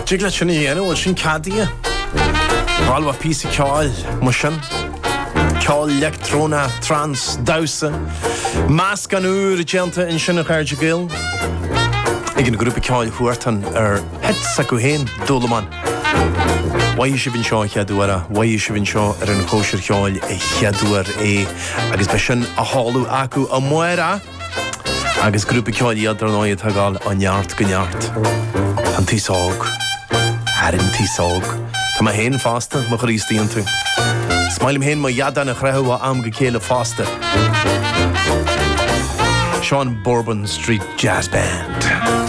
Digla sin dhéanú sin cadíe. Bhálha písa ceáil mu sin. Ceáil electróna trans dása. Más gan úr déanta in sinna chairde gil. Ag an grúpa ceáil thuairtan het sa go héin dólaman. Why si bhín seo cheadúara, why si bhín seo an cóisiir ceáil cheadúar agus be sin a háú acu a muire agus grúpa ceáil iad ar náid tagáil an neart go neart. An tíság, harin tíság. Tá ma héin fásta mo chorístíon tú. Smáilim héin mo jadan a chrehu a am go céile fásta. Sean Bourbon Street Jazz Band.